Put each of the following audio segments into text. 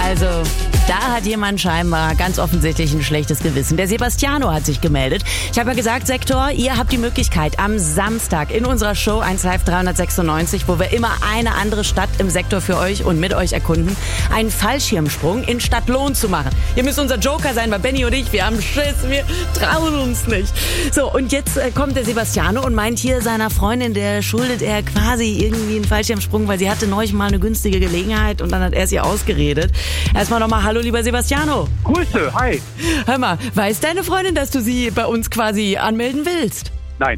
Also, da hat jemand scheinbar ganz offensichtlich ein schlechtes Gewissen. Der Sebastiano hat sich gemeldet. Ich habe ja gesagt, Sektor, ihr habt die Möglichkeit, am Samstag in unserer Show 1 Live 396, wo wir immer eine andere Stadt im Sektor für euch und mit euch erkunden, einen Fallschirmsprung in Stadtlohn zu machen. Ihr müsst unser Joker sein, weil Benny und ich, wir haben Schiss, wir trauen uns nicht. So, und jetzt kommt der Sebastiano und meint hier seiner Freundin, der schuldet er quasi irgendwie einen Fallschirmsprung, weil sie hatte neulich mal eine günstige Gelegenheit und dann hat er es ihr ausgeredet. Erstmal nochmal hallo, lieber Sebastiano. Grüße, hi. Hör mal, weiß deine Freundin, dass du sie bei uns quasi anmelden willst? Nein.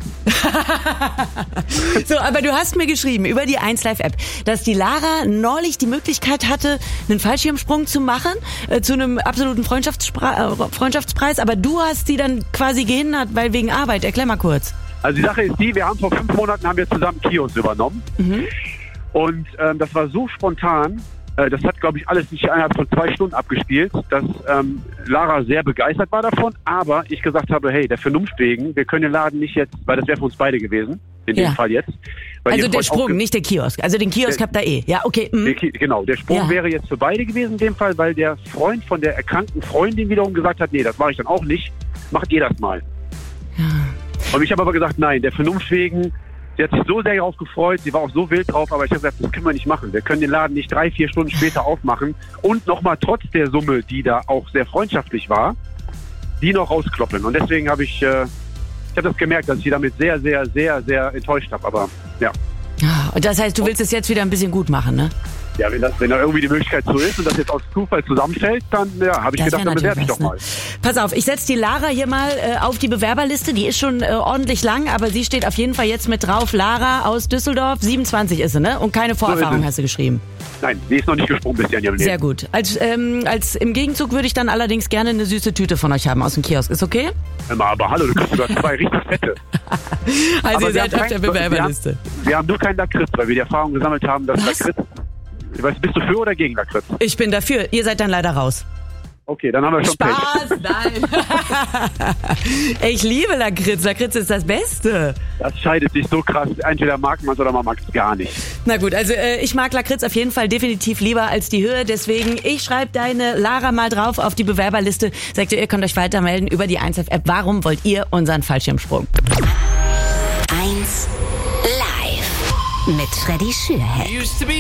So, aber du hast mir geschrieben über die 1 Live App, dass die Lara neulich die Möglichkeit hatte, einen Fallschirmsprung zu machen, zu einem absoluten Freundschaftspreis, aber du hast sie dann quasi gehindert, weil wegen Arbeit. Erklär mal kurz. Also die Sache ist die, wir haben vor 5 Monaten zusammen Kiosk übernommen. Mhm. Und das war so spontan, das hat, glaube ich, alles nicht innerhalb von 2 Stunden abgespielt, dass Lara sehr begeistert war davon, aber ich gesagt habe, hey, der Vernunft wegen, wir können den Laden nicht jetzt, weil das wäre für uns beide gewesen, in dem Fall jetzt. Weil also der Sprung, nicht der Kiosk. Also den Kiosk habt ihr eh. Ja, okay. Mhm. Genau, der Sprung wäre jetzt für beide gewesen in dem Fall, weil der Freund von der erkrankten Freundin wiederum gesagt hat, nee, das mache ich dann auch nicht, macht ihr das mal. Ja. Und ich habe aber gesagt, nein, der Vernunft wegen. Sie hat sich so sehr darauf gefreut, sie war auch so wild drauf, aber ich habe gesagt, das können wir nicht machen. Wir können den Laden nicht 3-4 Stunden später aufmachen und nochmal trotz der Summe, die da auch sehr freundschaftlich war, die noch rauskloppen. Und deswegen habe ich habe das gemerkt, dass ich sie damit sehr, sehr, sehr, sehr enttäuscht habe. Aber ja. Und das heißt, du willst es jetzt wieder ein bisschen gut machen, ne? Ja, wenn da irgendwie die Möglichkeit so ist und das jetzt aus Zufall zusammenfällt, dann habe ich gedacht, dann bewerbe ich doch mal. Pass auf, ich setze die Lara hier mal auf die Bewerberliste. Die ist schon ordentlich lang, aber sie steht auf jeden Fall jetzt mit drauf. Lara aus Düsseldorf, 27 ist sie, ne? Und keine Vorerfahrung hast du geschrieben. Nein, sie ist noch nicht gesprungen bisher in ihrem Leben. Sehr gut. Als im Gegenzug würde ich dann allerdings gerne eine süße Tüte von euch haben aus dem Kiosk. Ist okay? Aber hallo, du kriegst sogar 2 richtig fette. Also aber ihr seid auf der Bewerberliste. Wir haben nur keinen Lakritz, weil wir die Erfahrung gesammelt haben, dass Lakritz... Bist du für oder gegen Lakritz? Ich bin dafür. Ihr seid dann leider raus. Okay, dann haben wir schon Spaß, nein. Ich liebe Lakritz. Lakritz ist das Beste. Das scheidet sich so krass. Entweder mag man es oder man mag es gar nicht. Na gut, also ich mag Lakritz auf jeden Fall definitiv lieber als die Höhe. Deswegen, ich schreibe deine Lara mal drauf auf die Bewerberliste. Sagt ihr könnt euch weitermelden über die 1 Live App. Warum wollt ihr unseren Fallschirmsprung? 1 Live mit Freddy Schürheck.